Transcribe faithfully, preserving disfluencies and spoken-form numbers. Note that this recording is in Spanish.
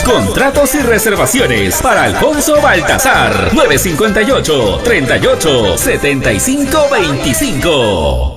Contratos y reservaciones para Alfonso Baltazar. nueve cinco ocho, treinta y ocho, setenta y cinco veinticinco.